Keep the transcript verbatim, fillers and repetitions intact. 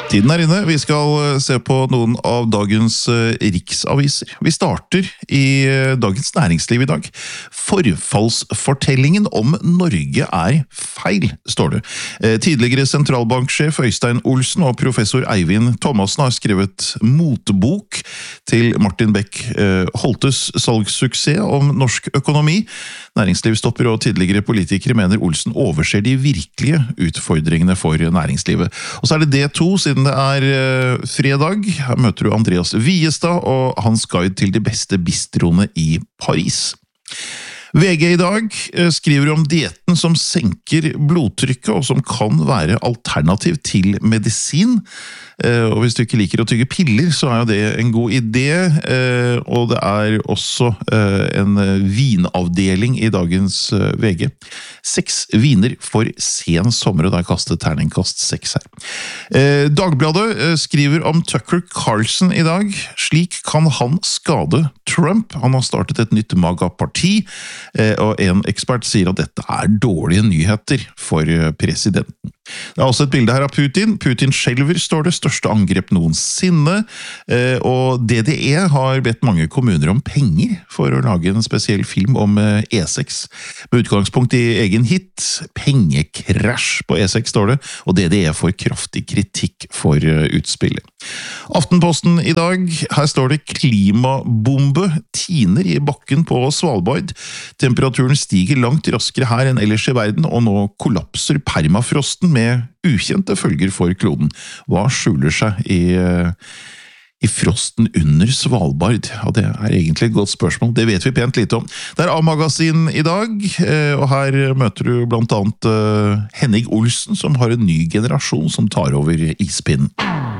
Tiden er inne. Vi skal se på noen av dagens riksaviser. Vi starter i Dagens Næringsliv i dag. Forfallsfortellingen om Norge er feil, står det. Tidligere sentralbanksjef Øystein Olsen og professor Eivind Thomassen har skrevet motbok til Martin Beck Holtes salgssuksess om norsk økonomi. Næringslivstopper og tidligere politikere mener Olsen overser de virkelige utfordringene for næringslivet. Og så er det D to, siden det er fredag. Her møter du Andreas Viestad og hans guide til de beste bistroene i Paris. V G i dag skriver om dietten som senker blodtrykket og som kan være alternativ til medisin. Og hvis du ikke liker å tygge piller, så er jo det en god idé. Og det er også en vinavdeling i dagens V G. Seks viner for sen sommer, og der kastet terningkast seks her. Dagbladet skriver om Tucker Carlson i dag. Slik kan han skade Trump. Han har startet et nytt MAGA-parti, og en ekspert sier at dette er dårlige nyheter for presidenten. Det er også et bilde her av Putin. Putin skjelver, står det, største angrep noensinne, og D D E har bedt mange kommuner om penger for å lage en spesiell film om E seks. Med utgangspunkt i egen hit, pengekrasj på E seks, står det, og D D E får kraftig kritikk for utspillet. Aftenposten i dag, her står det klimabombe tiner i bakken på Svalbard. Temperaturen stiger langt raskere her enn ellers i verden, og nå kollapser permafrosten med ukjente følger for kloden. Hva skjuler seg i, i frosten under Svalbard? Ja, det er egentlig et godt spørsmål. Det vet vi pent lite om. Det er A-magasin i dag, og her møter du blant annet Henning Olsen, som har en ny generasjon som tar over ispinnen.